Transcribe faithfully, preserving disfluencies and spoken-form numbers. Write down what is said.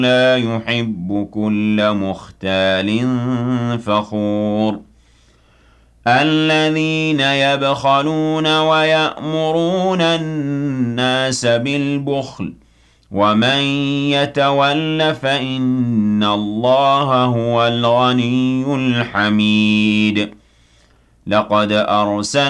لا يحب كل مختال فخور الذين يبخلون ويأمرون الناس بالبخل ومن يتول فإن الله هو الغني الحميد لقد أرسلنا